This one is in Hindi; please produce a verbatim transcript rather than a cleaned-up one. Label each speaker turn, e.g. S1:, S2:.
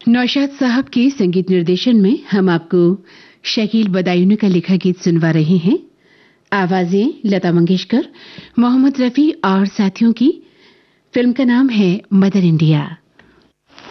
S1: नौशाद साहब के संगीत निर्देशन में हम आपको शकील बदायूनी का लिखा गीत सुनवा रहे हैं। आवाजें लता मंगेशकर, मोहम्मद रफी और साथियों की। फिल्म का नाम है मदर इंडिया।